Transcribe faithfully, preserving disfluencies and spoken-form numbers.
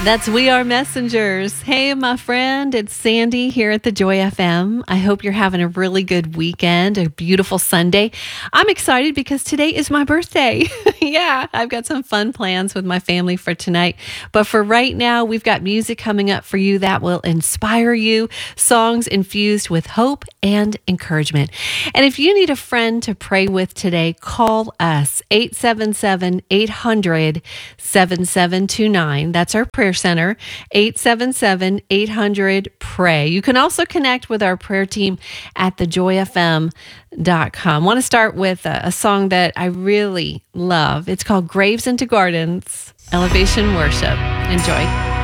That's We Are Messengers. Hey, my friend, it's Sandy here at the Joy F M. I hope you're having a really good weekend, a beautiful Sunday. I'm excited because today is my birthday. Yeah, I've got some fun plans with my family for tonight. But for right now, we've got music coming up for you that will inspire you, songs infused with hope and encouragement. And if you need a friend to pray with today, call us eight seven seven, eight hundred, seven seven two nine. That's our prayer center, eight seven seven, eight hundred, pray. You can also connect with our prayer team at the joy f m dot com. I want to start with a, a song that I really love. It's called Graves into Gardens, Elevation Worship. Enjoy.